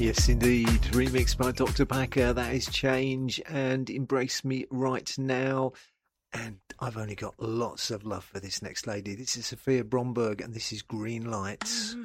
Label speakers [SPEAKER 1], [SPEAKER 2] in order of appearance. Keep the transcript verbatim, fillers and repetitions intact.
[SPEAKER 1] Yes, indeed. Remixed by Doctor Packer. That is Change and Embrace Me Right Now. And I've only got lots of love for this next lady. This is Sophia Bromberg, and this is Green Lights.